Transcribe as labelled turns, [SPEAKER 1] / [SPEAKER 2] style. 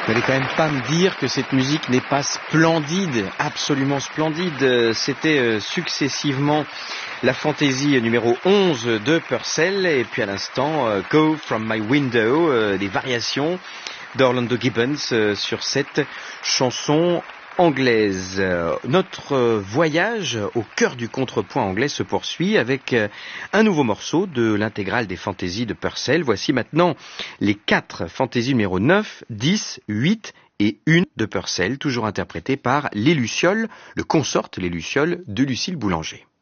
[SPEAKER 1] Vous n'allez quand même pas me dire que cette musique n'est pas splendide, absolument splendide. C'était successivement la fantaisie numéro 11 de Purcell et puis à l'instant Go From My Window, des variations d'Orlando Gibbons sur cette chanson anglaise. Notre voyage au cœur du contrepoint anglais se poursuit avec un nouveau morceau de l'intégrale des fantaisies de Purcell. Voici maintenant les 4 fantaisies numéro 9, 10, 8 et 1 de Purcell, toujours interprétées par les Lucioles, le consort les Lucioles de Lucille Boulanger.